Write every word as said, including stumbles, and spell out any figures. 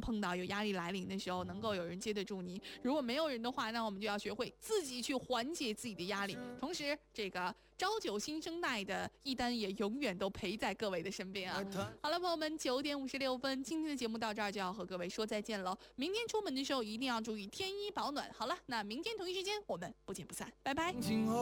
碰到有压力来临的时候，能够有人接得住你。如果没有人的话，那我们就要学会自己去缓解自己的压力。同时，这个朝九新生代的一丹也永远都陪在各位的身边啊。好了，朋友们，九点五十六分，今天的节目到这儿就要和各位说再见了。明天出门的时候一定要注意添衣保暖。好了，那明天同一时间我们不见不散，拜拜。